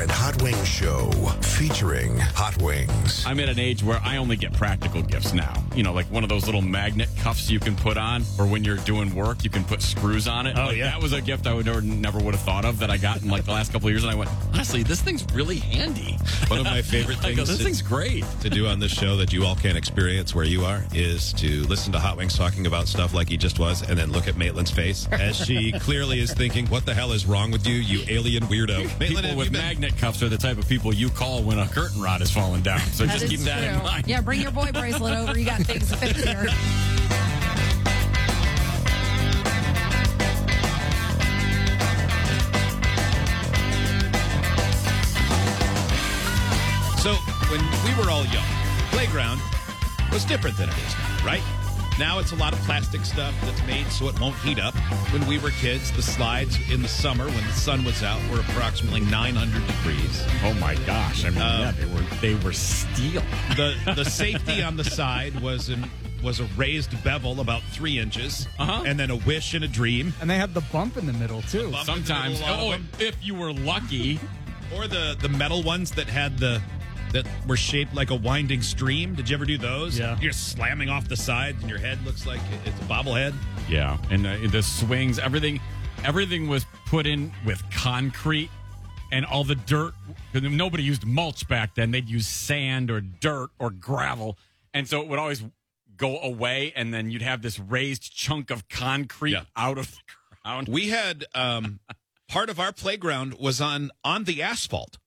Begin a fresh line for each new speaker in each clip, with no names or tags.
and Hot Wings Show featuring Hot Wings.
I'm at an age where I only get practical gifts now. You know, like one of those little magnet cuffs you can put on, or when you're doing work, you can put screws on it.
Oh,
like,
yeah.
That was a gift I would never would have thought of that I got in like the last couple of years, and I went, honestly, this thing's really handy.
One of my favorite
I go,
things
this thing's great.
to do on this show that you all can't experience where you are is to listen to Hot Wings talking about stuff like he just was, and then look at Maitland's face as she clearly is thinking, what the hell is wrong with you, you alien weirdo? Maitland,
People
have
with
you been-
magnet cuffs are the type of people you call when a curtain rod is falling down. So
That
just
is
keep that in
true.
mind.
Yeah, bring your boy bracelet over. You got things to fix here.
So, when we were all young, playground was different than it is now, right? Now it's a lot of plastic stuff that's made so it won't heat up. When we were kids, the slides in the summer when the sun was out were approximately 900 degrees.
Oh my gosh! I mean, they were steel.
The safety on the side was a raised bevel about 3 inches, and then a wish and a dream.
And they have the bump in the middle, too.
Bump
Sometimes,
in the middle, a lot of them.
if you were lucky.
Or the metal ones that had that were shaped like a winding stream. Did you ever do those?
Yeah.
You're slamming off the sides and your head looks like it's a bobblehead.
Yeah, and the swings, everything was put in with concrete, and all the dirt. Because nobody used mulch back then; they'd use sand or dirt or gravel, and so it would always go away, and then you'd have this raised chunk of concrete out of the ground.
We had part of our playground was on the asphalt.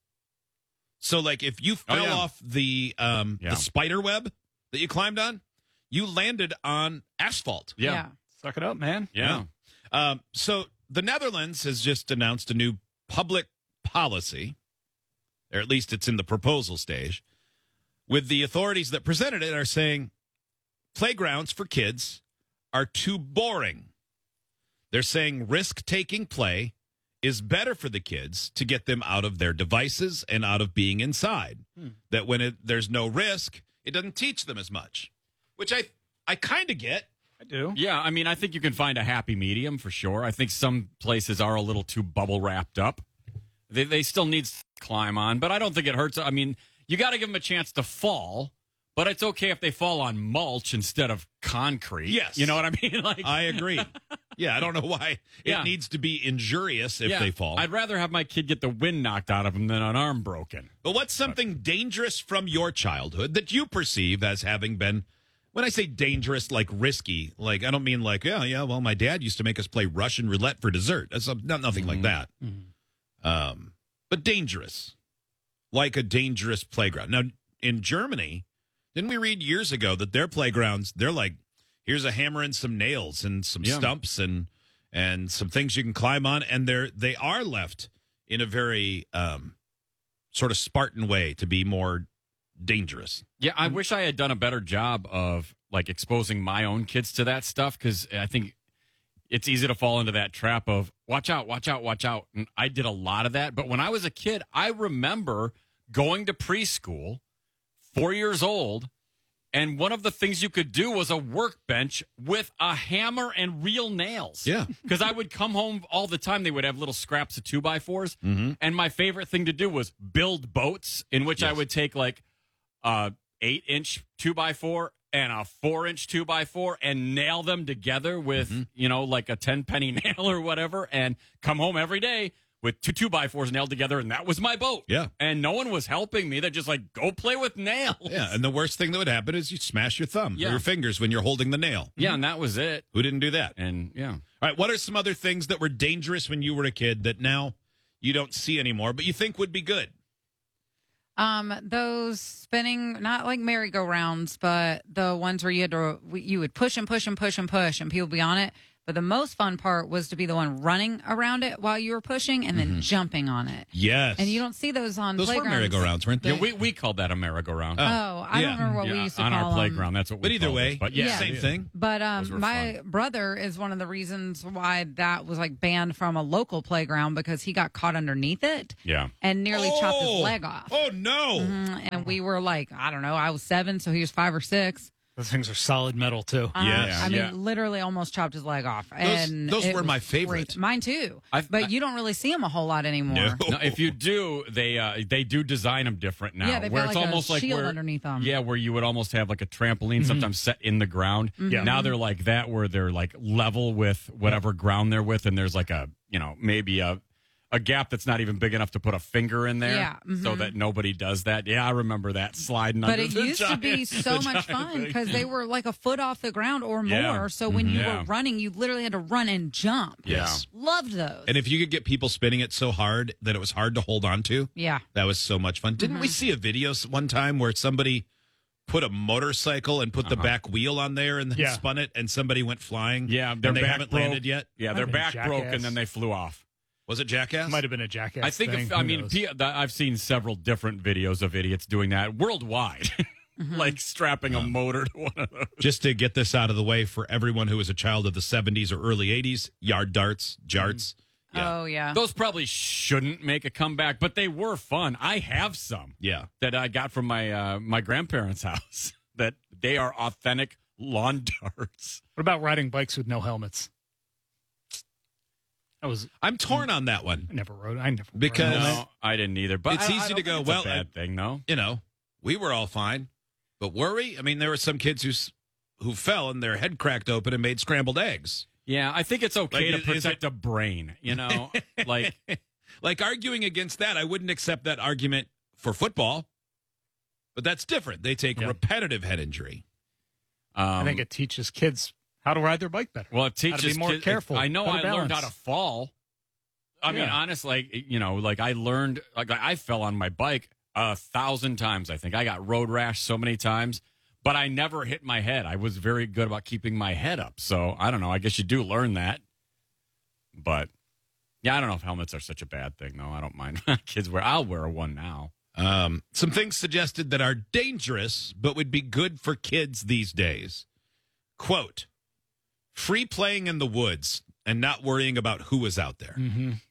So, like, if you fell off the spider web that you climbed on, you landed on asphalt.
Yeah.
Suck it up, man.
Yeah.
So the Netherlands has just announced a new public policy, or at least it's in the proposal stage, with the authorities that presented it are saying playgrounds for kids are too boring. They're saying risk-taking play is better for the kids to get them out of their devices and out of being inside. That when there's no risk, it doesn't teach them as much, which I kind of get.
I do.
Yeah, I mean, I think you can find a happy medium for sure. I think some places are a little too bubble wrapped up. They still need to climb on, but I don't think it hurts. I mean, you got to give them a chance to fall, but it's okay if they fall on mulch instead of concrete.
Yes.
You know what I mean? Like,
I agree. Yeah, I don't know why it needs to be injurious if they fall.
I'd rather have my kid get the wind knocked out of him than an arm broken.
But what's something dangerous from your childhood that you perceive as having been, when I say dangerous, like risky, like I don't mean like, well, my dad used to make us play Russian roulette for dessert. That's nothing like that. But dangerous, like a dangerous playground. Now, in Germany, didn't we read years ago that their playgrounds, they're like, here's a hammer and some nails and some stumps and some things you can climb on, and they are left in a very sort of Spartan way to be more dangerous.
Yeah, I wish I had done a better job of like exposing my own kids to that stuff, because I think it's easy to fall into that trap of watch out, watch out, watch out. And I did a lot of that. But when I was a kid, I remember going to preschool, 4 years old, and one of the things you could do was a workbench with a hammer and real nails.
Yeah.
Because I would come home all the time. They would have little scraps of 2x4s. And my favorite thing to do was build boats, in which I would take like a 8-inch 2x4 and a 4-inch 2x4 and nail them together with, like a 10-penny nail or whatever, and come home every day with two 2x4s nailed together, and that was my boat.
Yeah.
And no one was helping me. They're just like, go play with nails.
Yeah, and the worst thing that would happen is you smash your thumb or your fingers when you're holding the nail.
Yeah, and that was it.
Who didn't do that?
And
All right, what are some other things that were dangerous when you were a kid that now you don't see anymore, but you think would be good?
Those spinning, not like merry-go-rounds, but the ones where you would push and push and push and push, and people would be on it. But the most fun part was to be the one running around it while you were pushing and then jumping on it.
Yes.
And you don't see those on
Those
playgrounds.
were merry-go-rounds, weren't they?
yeah, we called that a merry-go-round.
Oh, I don't remember what we used to
on
call
our
them.
playground. That's what we
But either
called
way,
it. But
same thing.
But
Those were
my
fun.
brother is one of the reasons why that was like banned from a local playground, because he got caught underneath it.
Yeah.
And nearly chopped his leg off.
Oh, no.
And we were like, I don't know, I was 7, so he was 5 or 6.
Those things are solid metal too.
Yes.
I mean,
Yeah.
literally almost chopped his leg off. And
those
it
were
was
my favorite.
great. Mine too.
I've-
But you don't really see them a whole lot anymore.
No.
No, if you do, they do design them different now.
Yeah, they've
where
got
it's
like a
almost like
shield
where,
underneath 'em.
Yeah, where you would almost have like a trampoline sometimes set in the ground.
Yeah.
Now they're like that, where they're like level with whatever ground they're with, and there's like a maybe a gap that's not even big enough to put a finger in there,
Yeah,
so that nobody does that. Yeah, I remember that sliding.
But
under
it
the
used to
giant-
be so
the
much
giant
fun
thing.
because they were like a foot off the ground or more.
Yeah.
So when you
Yeah.
were running, you literally had to run and jump.
Yes.
Loved those.
And if you could get people spinning it so hard that it was hard to hold on to,
yeah.
that was so much fun. Didn't we see a video one time where somebody put a motorcycle and put the back wheel on there and then
Yeah.
spun it and somebody went flying?
Yeah,
and
their
they
back
haven't
broke.
landed yet?
Yeah,
Might
their
have been
back broke
Jackass.
and then they flew off.
Was it Jackass?
Might have been a Jackass.
I think,
thing.
if,
Who
I mean,
knows?
I've seen several different videos of idiots doing that worldwide, like strapping a motor to one of those.
Just to get this out of the way for everyone who was a child of the 70s or early 80s, yard darts, jarts. Yeah.
Oh, yeah.
Those probably shouldn't make a comeback, but they were fun. I have some
Yeah.
that I got from my grandparents' house that they are authentic lawn darts.
What about riding bikes with no helmets?
I'm torn on that one.
I never rode. I never wore a
Because-
helmet.
No, I didn't either. But
It's
I
easy
don't
to go,
think it's
well,
a bad thing, no?
You know, we were all fine. But were we? I mean, there were some kids who fell and their head cracked open and made scrambled eggs.
Yeah, I think it's okay
Like,
to
is
protect a brain, you know? Like,
Like arguing against that, I wouldn't accept that argument for football. But that's different. They take
Yeah.
repetitive head injury.
I think it teaches kids how to ride their bike better.
Well, it teaches
how to be more
kids-
careful.
I know
how
I
to
learned how
balance.
to fall. I mean,
Yeah.
honestly, like I learned, like I fell on my bike 1,000 times. I think I got road rash so many times, but I never hit my head. I was very good about keeping my head up. So I don't know. I guess you do learn that. But yeah, I don't know if helmets are such a bad thing, though. I don't mind. Kids wear. I'll wear one now.
Some things suggested that are dangerous, but would be good for kids these days. Quote, free playing in the woods and not worrying about who was out there.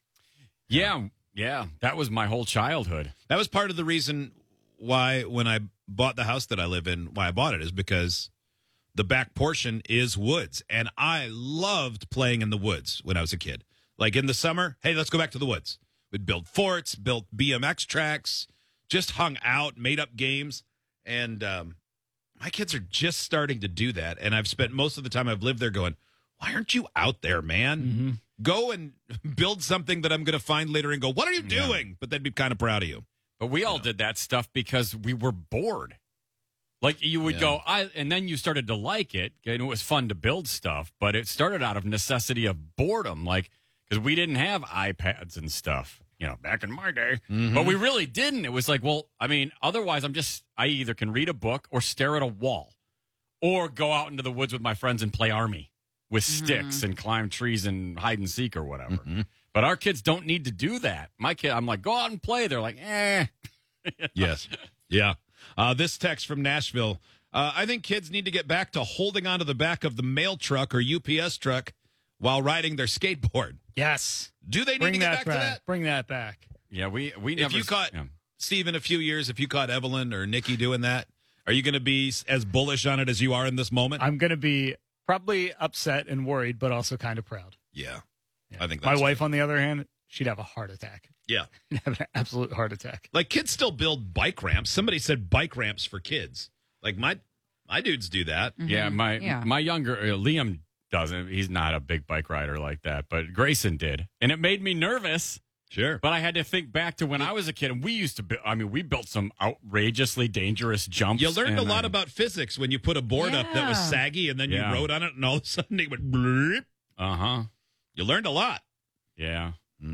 Yeah, that was my whole childhood.
That was part of the reason why, when I bought the house that I live in, why I bought it is because the back portion is woods. And I loved playing in the woods when I was a kid. Like in the summer, hey, let's go back to the woods. We'd build forts, built BMX tracks, just hung out, made up games. And my kids are just starting to do that. And I've spent most of the time I've lived there going, why aren't you out there, man? Go and build something that I'm going to find later and go, what are you doing? But they'd be kind of proud of you.
But we all did that stuff because we were bored. Like you would go, and then you started to like it, and it was fun to build stuff. But it started out of necessity of boredom, like because we didn't have iPads and stuff, back in my day. But we really didn't. It was like, well, I mean, otherwise, I either can read a book or stare at a wall, or go out into the woods with my friends and play army with sticks and climb trees and hide and seek or whatever. But our kids don't need to do that. My kid, I'm like, go out and play. They're like, eh.
Yes. Yeah. This text from Nashville. I think kids need to get back to holding onto the back of the mail truck or UPS truck while riding their skateboard.
Yes.
Do they need
Bring
to get
that
back to that?
Bring that back.
Yeah, we
If
never.
you caught,
yeah.
Steve, in a few years, if you caught Evelyn or Nikki doing that, are you going to be as bullish on it as you are in this moment?
I'm going to be probably upset and worried, but also kind of proud.
Yeah. I think
My
that's
wife, on the other hand, she'd have a heart attack.
Yeah.
She'd have an absolute heart attack.
Like kids still build bike ramps. Somebody said bike ramps for kids. Like my dudes do that.
Yeah, my younger Liam doesn't. He's not a big bike rider like that, but Grayson did, and it made me nervous.
Sure.
But I had to think back to when I was a kid, and we used to. We built some outrageously dangerous jumps.
You learned a
and,
lot about physics when you put a board up that was
Yeah.
saggy and then you
Yeah.
rode on it and all of a sudden it went blurp. You learned a lot.
Yeah.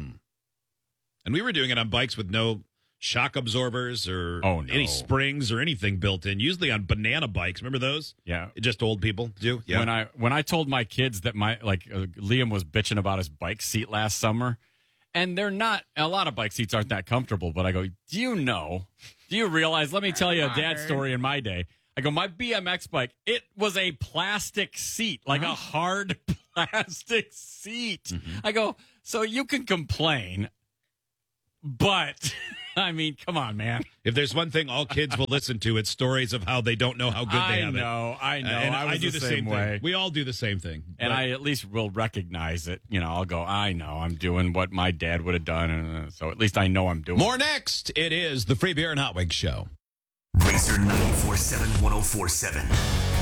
And we were doing it on bikes with no shock absorbers or
Oh, no.
any springs or anything built in. Usually on banana bikes. Remember those?
Yeah.
Just old people do? Yeah.
When I told my kids that Liam was bitching about his bike seat last summer, and they're not, a lot of bike seats aren't that comfortable, but I go, do you realize, let me tell you a dad story in my day. I go, my BMX bike, it was a plastic seat, like a hard plastic seat. I go, so you can complain, but I mean, come on, man.
If there's one thing all kids will listen to, it's stories of how they don't know how good they have it.
I know.
And
I was
do the same
way.
thing. We all do the same thing.
And I at least will recognize it. You know, I'll go, I know I'm doing what my dad would have done. And so at least I know I'm doing
More next. It is the Free Beer and Hot Wings Show.
Racer 94.7 104.7.